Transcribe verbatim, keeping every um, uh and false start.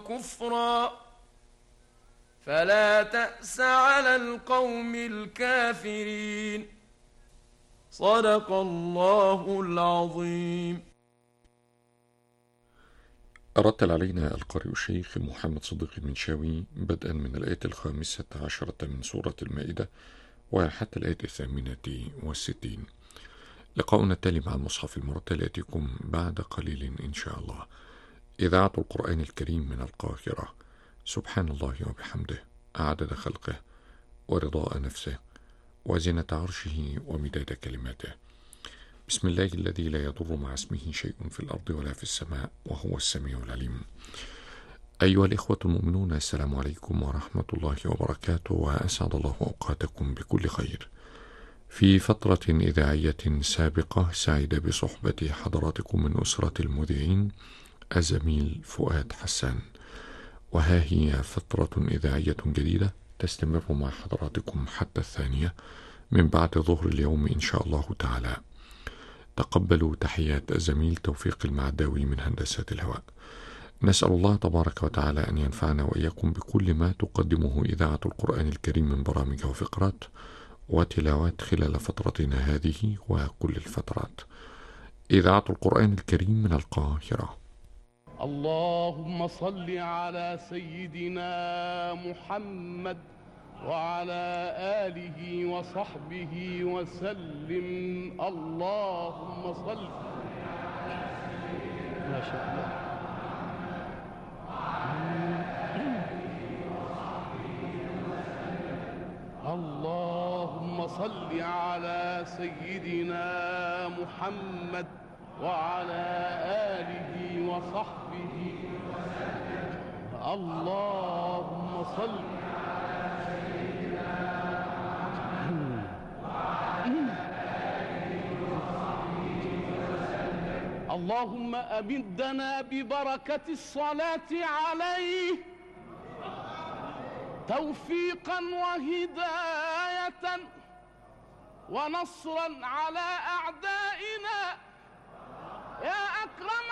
وكفرا فلا تأس على القوم الكافرين. صدق الله العظيم. رتل علينا القارئ الشيخ محمد صديق المنشاوي بدءا من الآية الخامسة عشرة من سورة المائدة وحتى الآية الثامنة والستين. لقاؤنا التالي مع المصحف المرتل يأتيكم بعد قليل إن شاء الله. إذاعة القرآن الكريم من القاهرة. سبحان الله وبحمده عدد خلقه ورضاء نفسه وزنة عرشه ومداد كلماته. بسم الله الذي لا يضر مع اسمه شيء في الأرض ولا في السماء وهو السميع العليم. أيها الإخوة المؤمنون، السلام عليكم ورحمة الله وبركاته، وأسعد الله أوقاتكم بكل خير. في فترة إذاعية سابقة سعيد بصحبة حضراتكم من أسرة المذيعين الزميل فؤاد حسان، وها هي فترة إذاعية جديدة تستمر مع حضراتكم حتى الثانية من بعد ظهر اليوم إن شاء الله تعالى. تقبلوا تحيات الزميل توفيق المعداوي من هندسة الهواء. نسأل الله تبارك وتعالى أن ينفعنا وإياكم بكل ما تقدمه إذاعة القرآن الكريم من برامج وفقرات وتلاوات خلال فترتنا هذه وكل الفترات. إذاعة القرآن الكريم من القاهرة. اللهم صل على سيدنا محمد وعلى آله وصحبه وسلم. اللهم صل. ما شاء الله. اللهم صل على سيدنا محمد وعلى آله وصحبه وسلم. اللهم صل. اللهم أمدنا ببركة الصلاة عليه توفيقا وهداية ونصرا على أعدائنا يا أكرم